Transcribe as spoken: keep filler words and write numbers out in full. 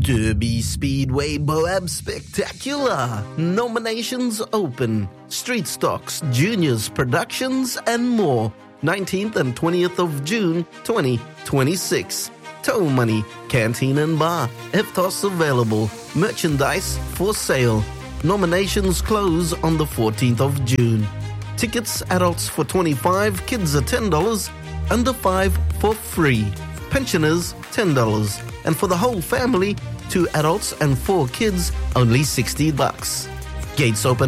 Derby Speedway Boab Spectacular. Nominations open. Street Stocks, Juniors Productions, and more. nineteenth and twentieth of June, twenty twenty-six. Tow Money, Canteen and Bar. F T O S available. Merchandise for sale. Nominations close on the fourteenth of June. Tickets adults for twenty-five dollars, kids are ten dollars, under five for free. Pensioners ten dollars. And for the whole family, two adults and four kids, only sixty bucks. Gates open